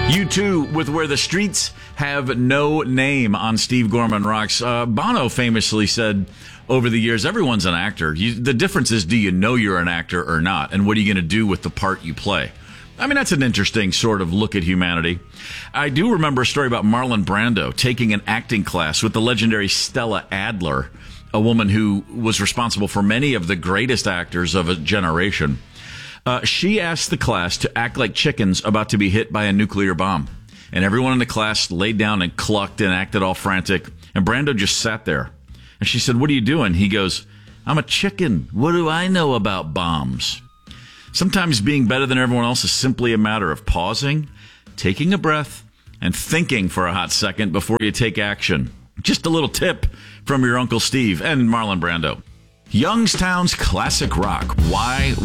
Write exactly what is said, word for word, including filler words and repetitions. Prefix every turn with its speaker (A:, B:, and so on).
A: You too, with Where the Streets Have No Name on Steve Gorman Rocks. Uh, Bono famously said over the years, everyone's an actor. You, the difference is, do you know you're an actor or not? And what are you going to do with the part you play? I mean, that's an interesting sort of look at humanity. I do remember a story about Marlon Brando taking an acting class with the legendary Stella Adler, a woman who was responsible for many of the greatest actors of a generation. Uh, she asked the class to act like chickens about to be hit by a nuclear bomb. And everyone in the class laid down and clucked and acted all frantic. And Brando just sat there. And she said, "What are you doing?" He goes, "I'm a chicken. What do I know about bombs?" Sometimes being better than everyone else is simply a matter of pausing, taking a breath, and thinking for a hot second before you take action. Just a little tip from your Uncle Steve and Marlon Brando. Youngstown's classic rock. Why